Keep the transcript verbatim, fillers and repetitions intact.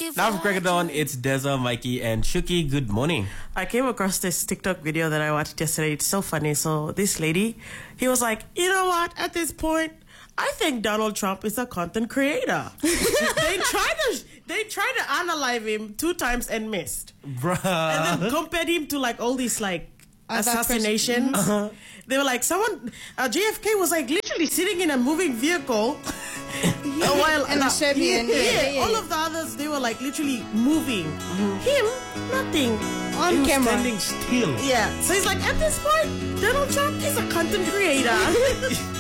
Now for Crack of Dawn, it's Deza, Mikey, and Shuki. Good morning. I came across this TikTok video that I watched yesterday. It's so funny. So this lady, he was like, you know what? At this point, I think Donald Trump is a content creator. they tried to they tried to analyze him two times and missed. Bruh. And then compared him to like all these like Uh, that assassinations. Uh-huh. They were like someone uh, J F K was like literally sitting in a moving vehicle. uh, while And uh, a Chevy yeah, and- yeah, yeah, yeah, all yeah. of the others they were like literally moving. Him, nothing. On He was camera. standing still. Yeah. So he's like, at this point, Donald Trump is a content creator.